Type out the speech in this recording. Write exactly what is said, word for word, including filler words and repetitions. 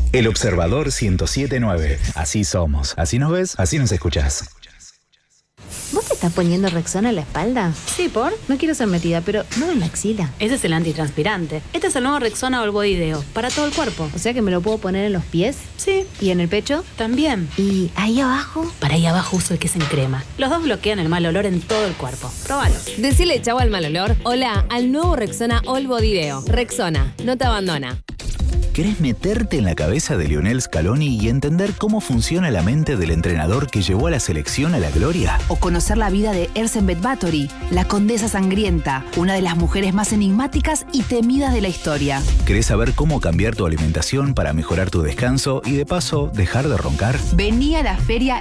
El Observador ciento siete punto nueve. Así somos. Así nos ves, así nos escuchás. ¿Vos te estás poniendo Rexona en la espalda? Sí, ¿por? No quiero ser metida, pero no en la axila. Ese es el antitranspirante. Este es el nuevo Rexona All Body Deo, para todo el cuerpo. O sea que me lo puedo poner en los pies. Sí. ¿Y en el pecho? También. ¿Y ahí abajo? Para ahí abajo uso el que es en crema. Los dos bloquean el mal olor en todo el cuerpo. Próbalo. Decile chau al mal olor. Hola al nuevo Rexona All Body Deo. Rexona, no te abandona. ¿Querés meterte en la cabeza de Lionel Scaloni y entender cómo funciona la mente del entrenador que llevó a la selección a la gloria? O conocer la vida de Ersenbet Báthory, la condesa sangrienta, una de las mujeres más enigmáticas y temidas de la historia. ¿Querés saber cómo cambiar tu alimentación para mejorar tu descanso y de paso dejar de roncar? Vení a la feria